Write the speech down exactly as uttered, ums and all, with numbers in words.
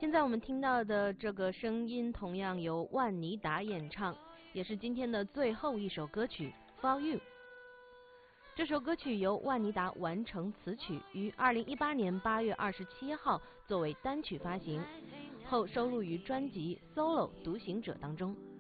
现在我们听到的这个声音同样由万妮达演唱，也是今天的最后一首歌曲《For You》。这首歌曲由万妮达完成词曲，于二零一八年八月二十七号作为单曲发行，后收录于专辑《Solo 独行者》当中。